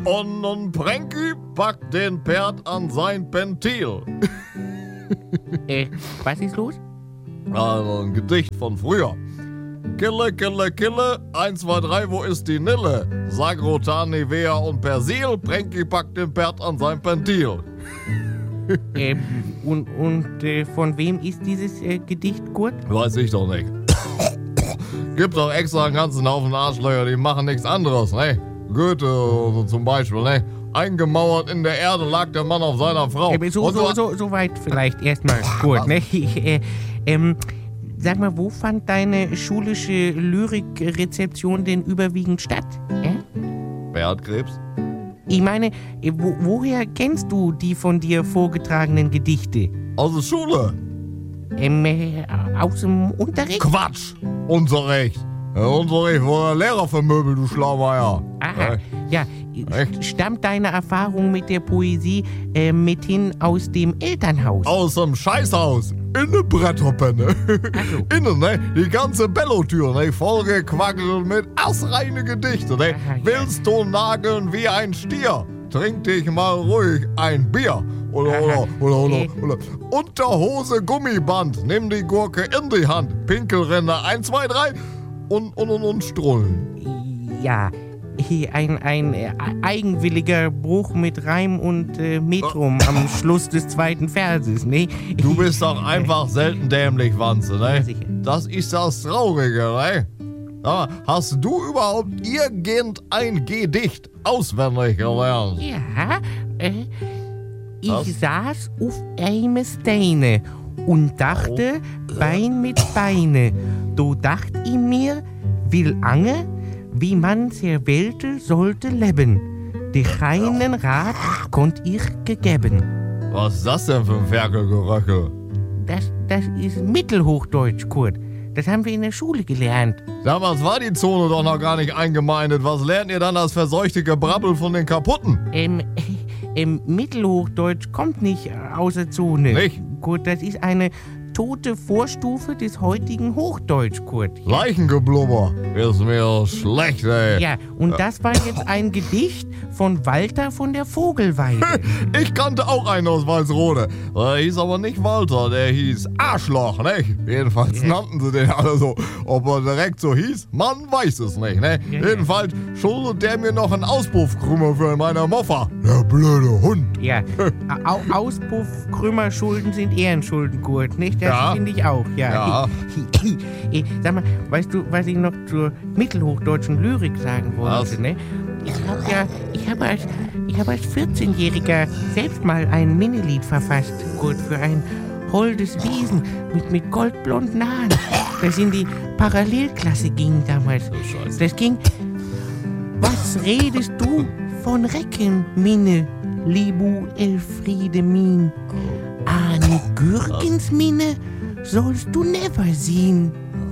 Und Pranky packt den Pferd an sein Ventil. Was ist los? Also ein Gedicht von früher. Kille, kille, kille, 1, 2, 3, wo ist die Nille? Sagrotan, Nivea und Persil, Pranky packt den Pferd an sein Ventil. Von wem ist dieses Gedicht, Kurt? Weiß ich doch nicht. Gibt doch extra einen ganzen Haufen Arschlöcher, die machen nichts anderes, ne? Goethe so zum Beispiel, ne? Eingemauert in der Erde lag der Mann auf seiner Frau. So weit vielleicht erstmal, Kurt, ne? Sag mal, wo fand deine schulische Lyrikrezeption denn überwiegend statt? Wer hat Krebs? Ich meine, woher kennst du die von dir vorgetragenen Gedichte? Aus der Schule. Aus dem Unterricht? Quatsch! Unterricht! Unterricht war der Lehrer vermöbelt, du Schlaumeier. Aha, ja. Echt? Stammt deine Erfahrung mit der Poesie mithin aus dem Elternhaus? Aus dem Scheißhaus. In der Bretterpenne. Also. Innen, ne? Die ganze Bellotür, ne? Vollgequackelt mit assreine Gedichte, ne? Aha, ja. Willst du nageln wie ein Stier? Trink dich mal ruhig ein Bier. Oder. Unterhose, Gummiband. Nimm die Gurke in die Hand. Pinkelränder 1, 2, 3 und Strullen. Ja, ein eigenwilliger Bruch mit Reim und Metrum am Schluss des zweiten Verses, ne? Du bist doch einfach selten dämlich, Wanze, ne? Ja, sicher. Das ist das Traurige, ne? Aber hast du überhaupt irgendein Gedicht auswendig gelernt? Ja, ich saß auf einem Steine und dachte, Bein mit Beine. Da dacht ich mir, will Ange, wie man der Welt sollte leben. Die keinen Rat konnt ich gegeben. Was ist das denn für ein Ferkelgeröckel? Das ist Mittelhochdeutsch, Kurt. Das haben wir in der Schule gelernt. Damals war die Zone doch noch gar nicht eingemeindet. Was lernt ihr dann das verseuchte Gebrabbel von den Kaputten? Mittelhochdeutsch kommt nicht aus der Zone. Nicht? Kurt, das ist eine tote Vorstufe des heutigen Hochdeutsch, Kurt. Ja. Leichengeblubber. Ist mir schlecht, ey. Ja, und das war jetzt ein Gedicht von Walter von der Vogelweide. Ich kannte auch einen aus Walsrode. Der hieß aber nicht Walter, der hieß Arschloch, ne? Jedenfalls nannten sie den alle so. Ob er direkt so hieß, man weiß es nicht, ne? Jedenfalls schuldet der mir noch einen Auspuffkrümmer für meine Moffa. Der blöde Hund. Ja, Auspuffkrümmerschulden sind Ehrenschulden, Kurt, nicht? Das Ja. finde ich auch, ja. Sag mal, weißt du, was ich noch zur mittelhochdeutschen Lyrik sagen wollte, Was? ne? Ich habe als 14-Jähriger selbst mal ein Minilied verfasst, Kurt, für ein holdes Wesen mit goldblonden Haaren. Das in die Parallelklasse ging damals. Scheiße. Das ging: Was redest du von Recken, Minne, Libu Elfriede Min? Eine Gürkensminne sollst du never sehen.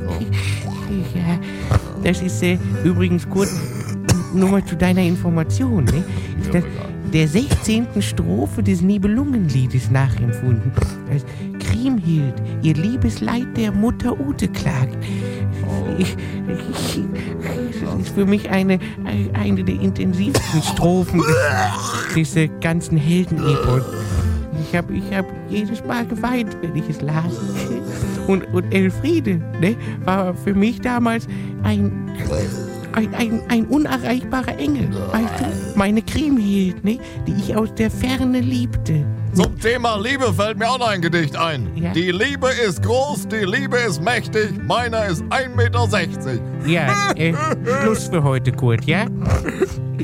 Ja, das ist übrigens kurz, nur mal zu deiner Information, ne? Ist das der 16. Strophe des Nibelungenliedes nachempfunden, als Kriemhild ihr Liebesleid der Mutter Ute klagt. Das ist für mich eine der intensivsten Strophen des ganzen Heldenepos. Ich hab jedes Mal geweint, wenn ich es las. Und Elfriede, ne, war für mich damals ein unerreichbarer Engel. Weißt du, meine Kriemhild, ne, die ich aus der Ferne liebte. Zum Thema Liebe fällt mir auch noch ein Gedicht ein. Ja? Die Liebe ist groß, die Liebe ist mächtig, meiner ist 1,60 Meter. Ja, Schluss für heute, Kurt, ja?